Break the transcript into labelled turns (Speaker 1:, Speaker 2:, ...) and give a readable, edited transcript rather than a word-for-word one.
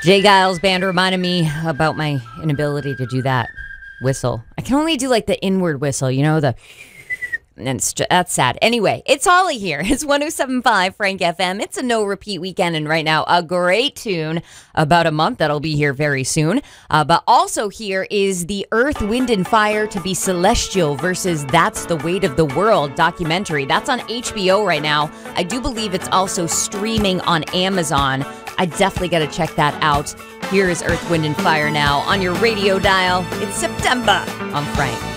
Speaker 1: Jay Giles Band reminded me about my inability to do that whistle. I can only do like the inward whistle, the. And that's sad. Anyway, it's Holly here. It's 107.5 Frank FM. It's a no repeat weekend, and right now a great tune about a month that'll be here very soon. But also here is the Earth, Wind and Fire to Be Celestial versus That's the Weight of the World documentary. That's on HBO right now. I do believe it's also streaming on Amazon. I definitely got to check that out. Here is Earth, Wind and Fire now on your radio dial. It's September on Frank.